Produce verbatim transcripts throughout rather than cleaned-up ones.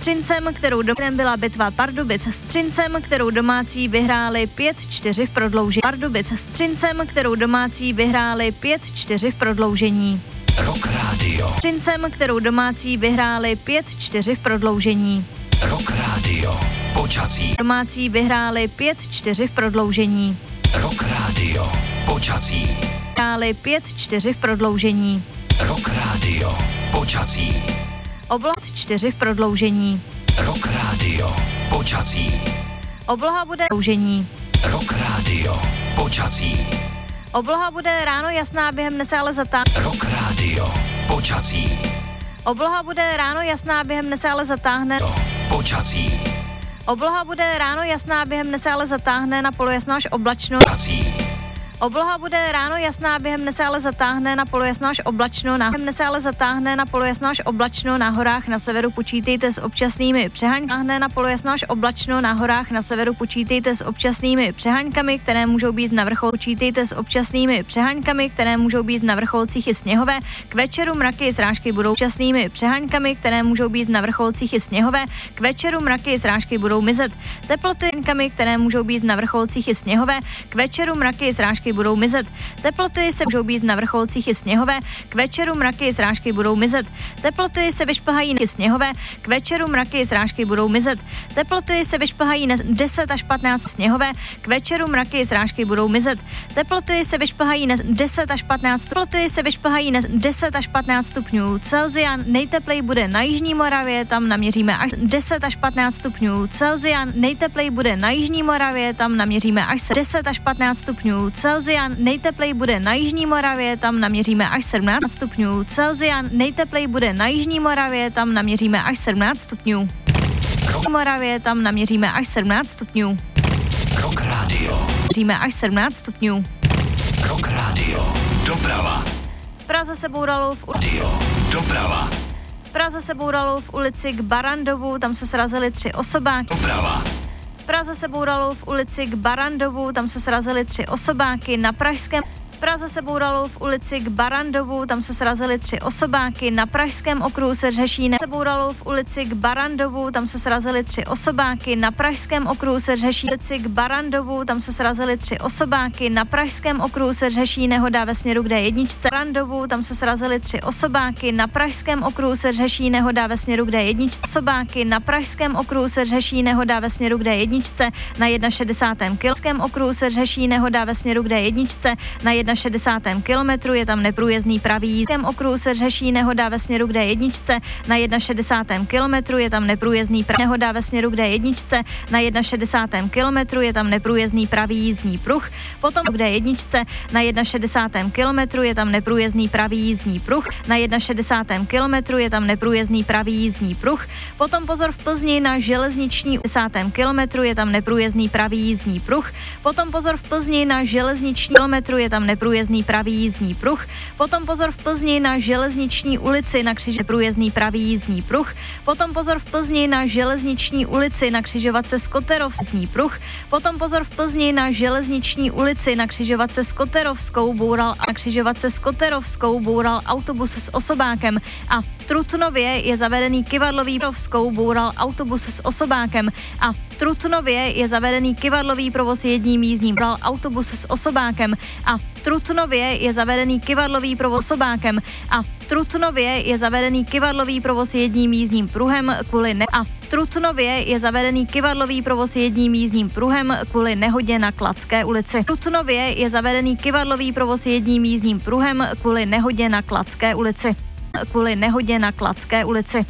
Třincem, kterou domácím byla bitva Pardubic s Třincem, kterou domácí vyhráli pět čtyři v prodloužení. Pardubic s Třincem, kterou domácí vyhráli pět čtyři v prodloužení. Rock Radio. Třincem, kterou domácí vyhráli pět čtyři v prodloužení. Rock Radio. Počasí. Domácí vyhráli pět čtyři v prodloužení. Rock Radio. Počasí. Vyhráli pět čtyři v prodloužení. Rock Radio. Počasí. Obloha čtyři v prodloužení. Rock Radio. Počasí. Obloha bude prodloužení. Rock Radio. Počasí. Obloha bude ráno jasná, během dne se ale zatáhne. Rock Radio. Počasí. Obloha bude ráno jasná, během dne se ale zatáhne. Počasí. Obloha bude ráno jasná, během dne se ale zatáhne na polojasno až oblačno. Počasí. Obloha bude ráno jasná, během dne se ale zatáhne na polojasno až oblačno. Na dne se ale zatáhne na polojasno až oblačno, na horách na severu počítejte s občasnými přeháňkami. Na polojasno až oblačno, na horách na severu počítejte s občasnými přeháňkami, které můžou být na vrchol. Počítejte s občasnými přeháňkami, které můžou být na vrcholcích i sněhové. K večeru mraky srážky budou občasnými přeháňkami, které můžou být na vrcholcích i sněhové. K večeru mraky srážky budou mizet. Teploty, které můžou být na vrcholcích i sněhové. K večeru mraky srážky budou mizet. Teploty se můžou být na vrcholcích i sněhové. K večeru mraky srážky budou mizet. Teploty se vyšplhají na sněhové. K večeru mraky srážky budou mizet. Teploty se vyšplhají na deset až patnáct sněhové. K večeru mraky srážky budou mizet. Teploty se vyšplhají na deset až patnáct. Teploty se vyšplhají na deset až patnáct stupňů Celsia. Nejteplej bude na jižní Moravě, tam naměříme až deset až patnáct stupňů Celsia. Nejteplej bude na jižní Moravě, tam naměříme až deset až patnáct stupňů Celsia. Nejteplej bude na jižní Moravě, tam naměříme až sedmnáct stupňů Celsia. Nejteplej bude na jižní Moravě, tam naměříme až sedmnáct stupňů. Rock. Moravě, tam naměříme až sedmnáct stupňů. Rock Radio. Naměříme až sedmnáct stupňů. Rock Radio. Doprava. V Praze se bouralo v Radio. Doprava. V Praze se bouralo v ulici k Barandovu, tam se srazily tři osobáky. Doprava. V Praze se bouralo v ulici k Barandovu, tam se srazily tři osobáky. Na Pražském V Praze se bouralo v ulici k Barandovu, tam se srazily tři osobáky. Na Pražském okruhu se řeší ne... se bouralo v ulici k Barandovu, tam se srazily tři osobáky. Na Pražském okruhu se řeší ulici k Barandovu, tam se srazily tři osobáky. Na Pražském okruhu se řeší nehoda ve směru k D jedna. Barandovu, tam se srazily tři osobáky. Na Pražském okruhu se řeší nehoda ve směru k D jedna. Osobáky. Na Pražském okruhu se řeší nehoda ve směru k D jedna. Na šedesátém kilometrském okruhu se řeší nehoda ve směru k D jedna. Na šedesátém kilometru je tam neprůjezdný pravý jízdní. V okruhu se řeší nehoda ve směru k D jedna. Na šedesátém kilometru je tam neprůjezdný pravý nehoda ve směru k D jedna. Na šedesátém kilometru je tam neprůjezdný pravý jízdní pruh. Potom k D jedna. Na šedesátém kilometru je tam neprůjezdný pravý jízdní pruh. Na šedesátém kilometru je tam neprůjezdný pravý jízdní pruh. Potom pozor v Plzni na železniční šedesátém kilometru je tam neprůjezdný pravý jízdní pruh. Potom pozor v Plzni na železniční kilometru je tam neprůjezdný pravý jízdní pruh. Potom pozor v Plzni na železniční ulici na křižovatce neprůjezdný pravý jízdní pruh. Potom pozor v Plzni na železniční ulici na křižovatce Skoterovský pruh. Potom pozor v Plzni na železniční ulici na křižovatce Skoterovskou boural a křižovatce Skoterovskou boural autobus s osobákem a v Trutnově je zavedený kyvadlový provskou boural autobus s osobákem a v Trutnově je zavedený kyvadlový provoz jedním jízdním boural autobus s osobákem a v Trutnově je zavedený kyvadlový provoz osobákem a v Trutnově je zavedený kyvadlový provoz jedním jízdním pruhem kvůli ne- a v Trutnově je zavedený kyvadlový provoz jedním jízdním pruhem kvůli nehodě na Kladské ulici. V Trutnově je zavedený kyvadlový provoz jedním jízdním pruhem kvůli nehodě na Kladské ulici. Kvůli nehodě na Kladské ulici.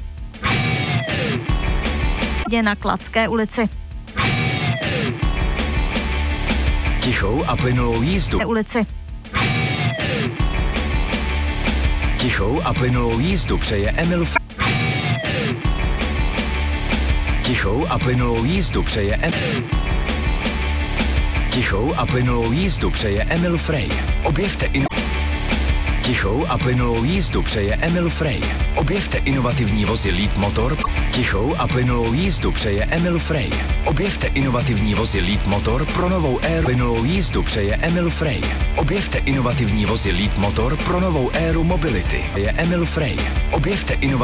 Na Kladské ulici. Tichou a plynulou jízdu. Ulici. Tichou a plynulou jízdu přeje Emil F... Tichou a plynulou jízdu přeje Em... Tichou a plynulou jízdu přeje Emil Frey. Objevte in... Tichou a plynulou jízdu přeje Emil Frey. Objevte inovativní vozy Lead Motor. Tichou a plynulou jízdu přeje Emil Frey. Objevte inovativní vozy Lead Motor pro novou éru. Plynulou jízdu přeje Emil Frey. Objevte inovativní vozy Lead Motor pro novou éru mobility. Je Emil Frey. Objevte inovativní